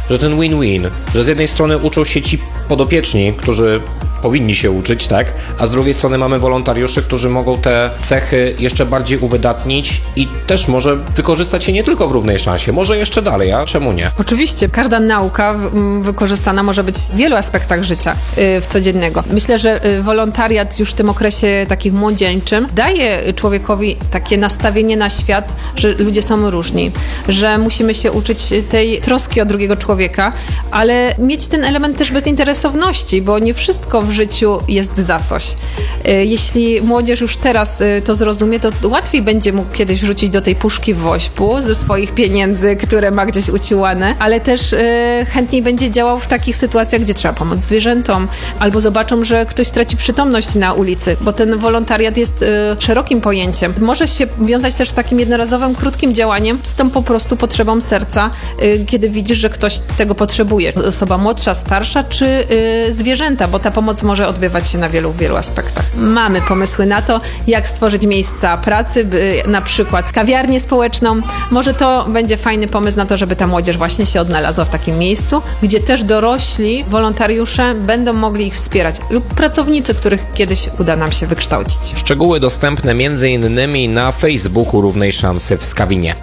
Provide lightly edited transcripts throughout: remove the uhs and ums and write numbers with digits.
że ten win-win, że z jednej strony uczą się ci podopieczni, którzy powinni się uczyć, tak? A z drugiej strony mamy wolontariuszy, którzy mogą te cechy jeszcze bardziej uwydatnić i też może wykorzystać je nie tylko w równej szansie, może jeszcze dalej, a czemu nie? Oczywiście, każda nauka wykorzystana może być w wielu aspektach życia codziennego. Myślę, że wolontariat już w tym okresie takim młodzieńczym daje człowiekowi takie nastawienie na świat, że ludzie są różni, że musimy się uczyć tej troski o drugiego człowieka, ale mieć ten element też bezinteresowności, bo nie wszystko w życiu jest za coś. Jeśli młodzież już teraz to zrozumie, to łatwiej będzie mógł kiedyś wrzucić do tej puszki woźpu ze swoich pieniędzy, które ma gdzieś uciłane, ale też chętniej będzie działał w takich sytuacjach, gdzie trzeba pomóc zwierzętom, albo zobaczą, że ktoś straci przytomność na ulicy, bo ten wolontariat jest szerokim pojęciem. Może się wiązać też z takim jednorazowym, krótkim działaniem, z tą po prostu potrzebą serca, kiedy widzisz, że ktoś tego potrzebuje. Osoba młodsza, starsza, czy zwierzęta, bo ta pomoc może odbywać się na wielu aspektach. Mamy pomysły na to, jak stworzyć miejsca pracy, na przykład kawiarnię społeczną. Może to będzie fajny pomysł na to, żeby ta młodzież właśnie się odnalazła w takim miejscu, gdzie też dorośli wolontariusze będą mogli ich wspierać lub pracownicy, których kiedyś uda nam się wykształcić. Szczegóły dostępne m.in. na Facebooku Równej Szansy w Skawinie.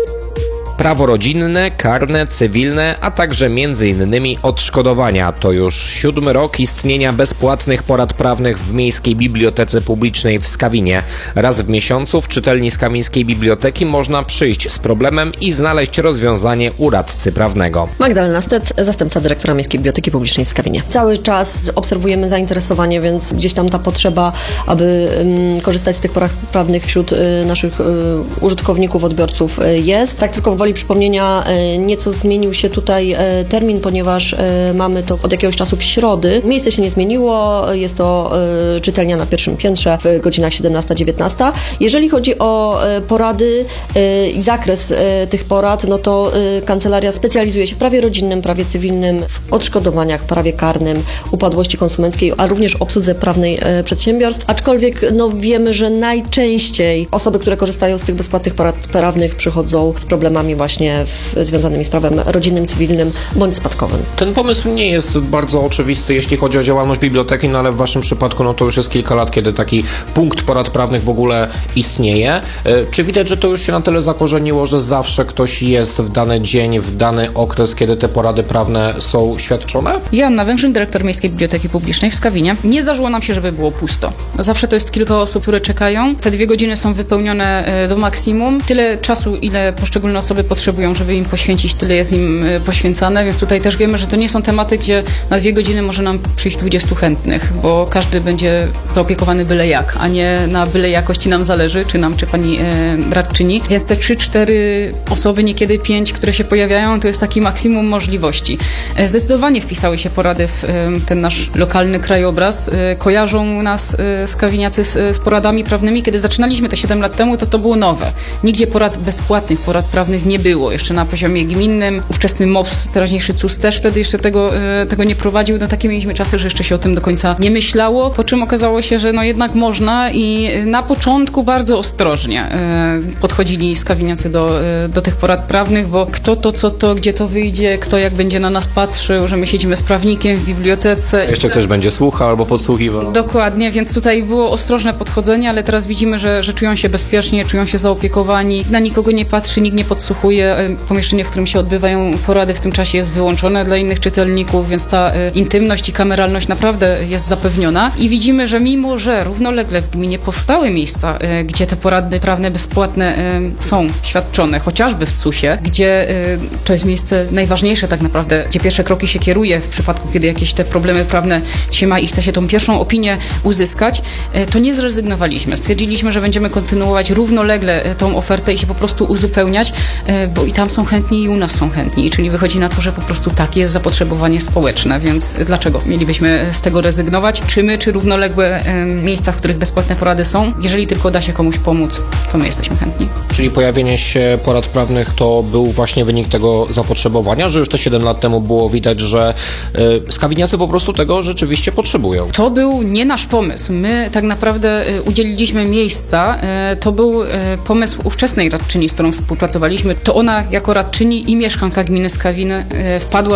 Prawo rodzinne, karne, cywilne, a także m.in. odszkodowania. To już 7. rok istnienia bezpłatnych porad prawnych w Miejskiej Bibliotece Publicznej w Skawinie. Raz w miesiącu w czytelni Skawińskiej Biblioteki można przyjść z problemem i znaleźć rozwiązanie u radcy prawnego. Magdalena Stec, zastępca dyrektora Miejskiej Biblioteki Publicznej w Skawinie. Cały czas obserwujemy zainteresowanie, więc gdzieś tam ta potrzeba, aby korzystać z tych porad prawnych wśród naszych użytkowników, odbiorców jest. Tak tylko woli przypomnienia, nieco zmienił się tutaj termin, ponieważ mamy to od jakiegoś czasu w środy. Miejsce się nie zmieniło, jest to czytelnia na pierwszym piętrze w godzinach 17-19. Jeżeli chodzi o porady i zakres tych porad, no to kancelaria specjalizuje się w prawie rodzinnym, prawie cywilnym, w odszkodowaniach, prawie karnym, upadłości konsumenckiej, a również obsłudze prawnej przedsiębiorstw. Aczkolwiek no, wiemy, że najczęściej osoby, które korzystają z tych bezpłatnych porad prawnych, przychodzą z problemami właśnie związanymi z prawem rodzinnym, cywilnym bądź spadkowym. Ten pomysł nie jest bardzo oczywisty, jeśli chodzi o działalność biblioteki, no ale w waszym przypadku no to już jest kilka lat, kiedy taki punkt porad prawnych w ogóle istnieje. Czy widać, że to już się na tyle zakorzeniło, że zawsze ktoś jest w dany dzień, w dany okres, kiedy te porady prawne są świadczone? Joanna Węgrzyn, dyrektor Miejskiej Biblioteki Publicznej w Skawinie. Nie zdarzyło nam się, żeby było pusto. Zawsze to jest kilka osób, które czekają. Te 2 godziny są wypełnione do maksimum. Tyle czasu, ile poszczególne osoby potrzebują, żeby im poświęcić, tyle jest im poświęcane, więc tutaj też wiemy, że to nie są tematy, gdzie na 2 godziny może nam przyjść 20 chętnych, bo każdy będzie zaopiekowany byle jak, a nie na byle jakości nam zależy, czy nam, czy pani radczyni. Więc te 3-4 osoby, niekiedy 5, które się pojawiają, to jest taki maksimum możliwości. Zdecydowanie wpisały się porady w ten nasz lokalny krajobraz. Kojarzą nas skawiniacy z poradami prawnymi. Kiedy zaczynaliśmy te 7 lat temu, to było nowe. Nigdzie bezpłatnych porad prawnych nie było. Jeszcze na poziomie gminnym. Ówczesny MOPS, teraźniejszy CUS też wtedy jeszcze tego nie prowadził. No takie mieliśmy czasy, że jeszcze się o tym do końca nie myślało, po czym okazało się, że no jednak można i na początku bardzo ostrożnie podchodzili skawiniacy do tych porad prawnych, bo kto to, co to, gdzie to wyjdzie, kto jak będzie na nas patrzył, że my siedzimy z prawnikiem w bibliotece. Jeszcze ktoś będzie słuchał albo podsłuchiwał. Dokładnie, więc tutaj było ostrożne podchodzenie, ale teraz widzimy, że czują się bezpiecznie, czują się zaopiekowani, na nikogo nie patrzy, nikt nie podsłuchuje. Pomieszczenie, w którym się odbywają porady, w tym czasie jest wyłączone dla innych czytelników, więc ta intymność i kameralność naprawdę jest zapewniona. I widzimy, że mimo, że równolegle w gminie powstały miejsca, gdzie te porady prawne bezpłatne są świadczone, chociażby w CUS-ie, gdzie to jest miejsce najważniejsze tak naprawdę, gdzie pierwsze kroki się kieruje w przypadku, kiedy jakieś te problemy prawne się ma i chce się tą pierwszą opinię uzyskać, to nie zrezygnowaliśmy. Stwierdziliśmy, że będziemy kontynuować równolegle tą ofertę i się po prostu uzupełniać, bo i tam są chętni i u nas są chętni, czyli wychodzi na to, że po prostu takie jest zapotrzebowanie społeczne, więc dlaczego mielibyśmy z tego rezygnować? Czy my, czy równoległe miejsca, w których bezpłatne porady są, jeżeli tylko da się komuś pomóc, to my jesteśmy chętni. Czyli pojawienie się porad prawnych to był właśnie wynik tego zapotrzebowania, że już te 7 lat temu było widać, że skawiniacy po prostu tego rzeczywiście potrzebują. To był nie nasz pomysł. My tak naprawdę udzieliliśmy miejsca. To był pomysł ówczesnej radczyni, z którą współpracowaliśmy. To ona jako radczyni i mieszkanka gminy Skawiny wpadła